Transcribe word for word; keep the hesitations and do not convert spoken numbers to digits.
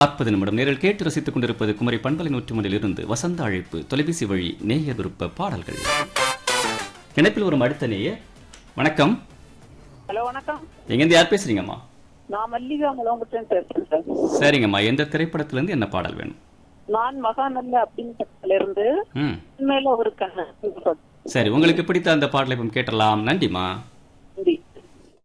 நாற்பது நிமிடம் நேரில் கேட்டு ரசித்துக் கொண்டிருப்பது குமரி பண்பலை நூற்றி மூன்றில் இருந்து வசந்த அழைப்பு தொலைபேசி வழி நேயர் விருப்ப பாடல்கள். இணைப்பில் ஒரு அடுத்த நேயர். வணக்கம். ஹலோ, வணக்கம். எங்கிருந்து யார் பேசுறீங்கம்மா? நான் மல்லிகா முலங்குட்டன் பேசுறேன் சார். சரிங்கம்மா, எந்த திரைப்படத்துல இருந்து என்ன பாடல் வேணும்? நான் மகாநல்ல அப்படின்னு இருந்து ம் உண்மையில ஒரு கண்ணு. சரி, உங்களுக்கு பிடித்த அந்த பாடலை இப்போ கேட்டலாம். நன்றிமா.